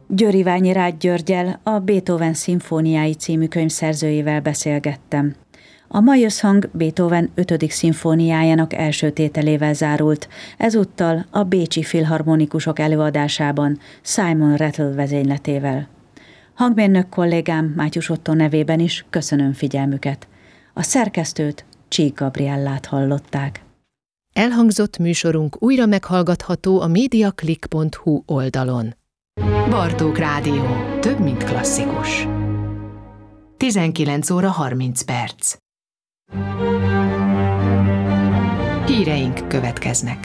Győriványi Rágy Györggyel, a Beethoven szimfóniái című könyv szerzőjével beszélgettem. A mai összhang Beethoven 5. szimfóniájának első tételével zárult, ezúttal a bécsi filharmonikusok előadásában Simon Rattle vezényletével. Hangmérnök kollégám Mátyus Otto nevében is köszönöm figyelmüket. A szerkesztőt, Csík Gabriellát hallották. Elhangzott műsorunk újra meghallgatható a mediaclick.hu oldalon. Bartók Rádió. Több, mint klasszikus. 19 óra 30 perc. Híreink következnek.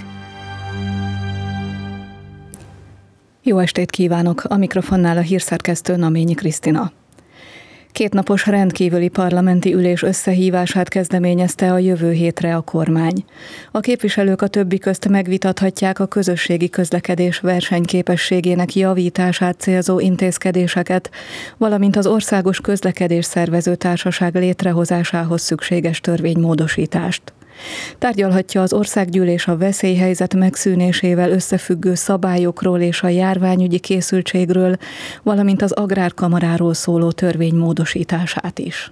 Jó estét kívánok! A mikrofonnál a hírszerkesztő Naményi Krisztina. Kétnapos rendkívüli parlamenti ülés összehívását kezdeményezte a jövő hétre a kormány. A képviselők a többi közt megvitathatják a közösségi közlekedés versenyképességének javítását célzó intézkedéseket, valamint az Országos Közlekedés Szervező Társaság létrehozásához szükséges törvénymódosítást. Tárgyalhatja az országgyűlés a veszélyhelyzet megszűnésével összefüggő szabályokról és a járványügyi készültségről, valamint az agrárkamaráról szóló törvény módosítását is.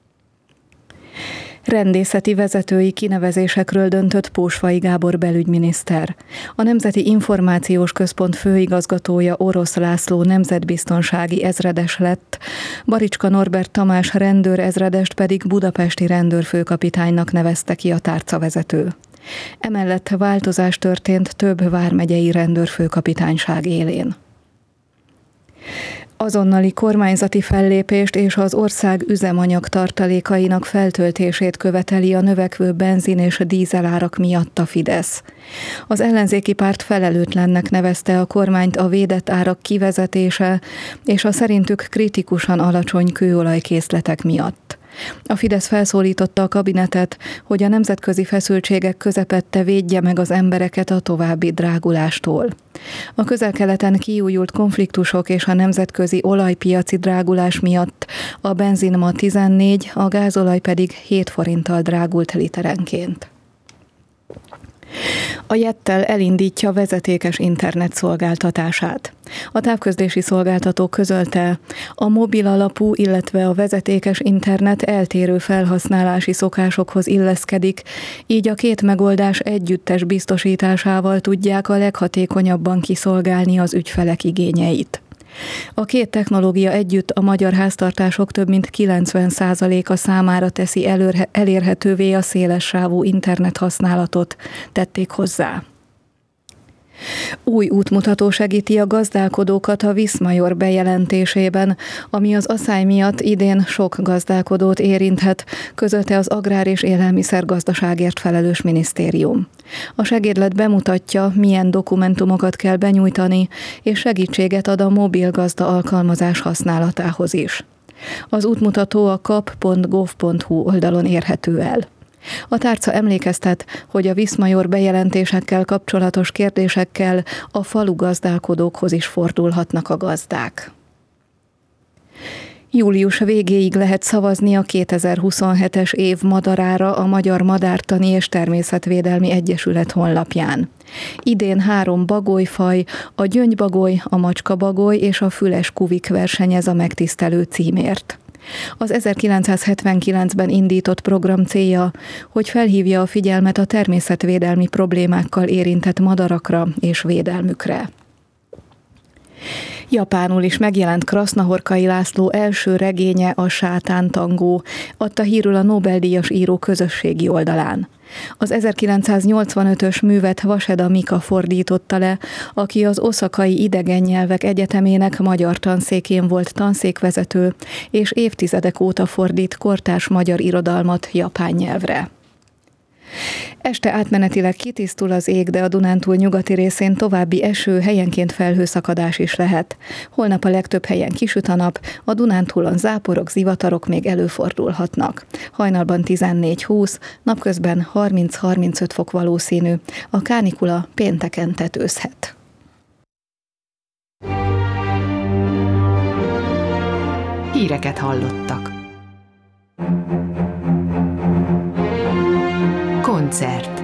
Rendészeti vezetői kinevezésekről döntött Pósfai Gábor belügyminiszter. A Nemzeti Információs Központ főigazgatója Orosz László nemzetbiztonsági ezredes lett, Baricska Norbert Tamás rendőrezredest pedig budapesti rendőrfőkapitánynak nevezte ki a tárcavezető. Emellett változás történt több vármegyei rendőrfőkapitányság élén. Azonnali kormányzati fellépést és az ország üzemanyag tartalékainak feltöltését követeli a növekvő benzin és dízelárak miatt a Fidesz. Az ellenzéki párt felelőtlennek nevezte a kormányt a védett árak kivezetése és a szerintük kritikusan alacsony kőolajkészletek miatt. A Fidesz felszólította a kabinetet, hogy a nemzetközi feszültségek közepette védje meg az embereket a további drágulástól. A Közel-Keleten kiújult konfliktusok és a nemzetközi olajpiaci drágulás miatt a benzin ma 14, a gázolaj pedig 7 forinttal drágult literenként. A Jettel elindítja vezetékes internet szolgáltatását. A távközlési szolgáltató közölte, a mobil alapú, illetve a vezetékes internet eltérő felhasználási szokásokhoz illeszkedik, így a két megoldás együttes biztosításával tudják a leghatékonyabban kiszolgálni az ügyfelek igényeit. A két technológia együtt a magyar háztartások több mint 90%-a számára teszi elérhetővé a szélessávú internet használatot, tették hozzá. Új útmutató segíti a gazdálkodókat a Viszmajor bejelentésében, ami az aszály miatt idén sok gazdálkodót érinthet, közölte az Agrár- és Élelmiszergazdaságért felelős minisztérium. A segédlet bemutatja, milyen dokumentumokat kell benyújtani, és segítséget ad a mobil gazda alkalmazás használatához is. Az útmutató a kap.gov.hu oldalon érhető el. A tárca emlékeztet, hogy a Viszmajor bejelentésekkel kapcsolatos kérdésekkel a falu gazdálkodókhoz is fordulhatnak a gazdák. Július végéig lehet szavazni a 2027-es év madarára a Magyar Madártani és Természetvédelmi Egyesület honlapján. Idén 3 bagolyfaj, a gyöngybagoly, a macskabagoly és a füles kuvik versenyez a megtisztelő címért. Az 1979-ben indított program célja, hogy felhívja a figyelmet a természetvédelmi problémákkal érintett madarakra és védelmükre. Japánul is megjelent Krasznahorkai László első regénye, a Sátántangó, adta hírül a Nobel-díjas író közösségi oldalán. Az 1985-ös művet Vaseda Mika fordította le, aki az Oszakai Idegen Nyelvek Egyetemének magyar tanszékén volt tanszékvezető, és évtizedek óta fordít kortárs magyar irodalmat japán nyelvre. Este átmenetileg kitisztul az ég, de a Dunántúl nyugati részén további eső, helyenként felhőszakadás is lehet. Holnap a legtöbb helyen kisüt a nap, a Dunántúlon záporok, zivatarok még előfordulhatnak. Hajnalban 14-20, napközben 30-35 fok valószínű. A kánikula pénteken tetőzhet. Híreket hallottak. Koncert.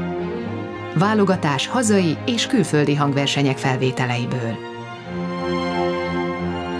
Válogatás hazai és külföldi hangversenyek felvételeiből.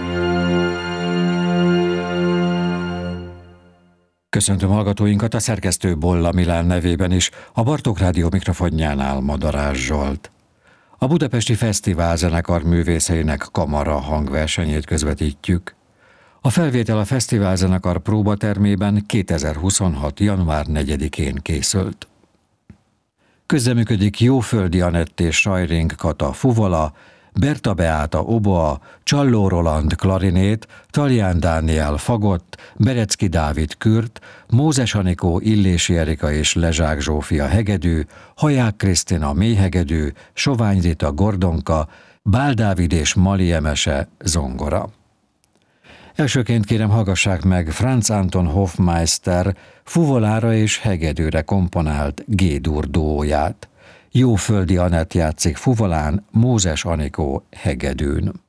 Köszöntöm hallgatóinkat a szerkesztő Bolla Milán nevében is, a Bartók Rádió mikrofonjánál Madarás Zsolt. A Budapesti Fesztiválzenekar művészeinek kamara hangversenyét közvetítjük. A felvétel a Fesztiválzenekar próbatermében 2026. január 4-én készült. Közreműködik Jóföldi Anett és Sajring Kata fuvola, Berta Beáta oboa, Csalló Roland klarinét, Talján Dániel fagott, Berecki Dávid kürt, Mózes Anikó Illési Erika és Lezsák Zsófia hegedű, Haják Krisztina mélyhegedű, Sovány Rita gordonka, Bál Dávid és Mali Emese zongora. Elsőként kérem hallgassák meg Franz Anton Hofmeister fuvolára és hegedűre komponált G-dur duóját. Jóföldi Anett játszik fuvolán, Mózes Anikó hegedűn.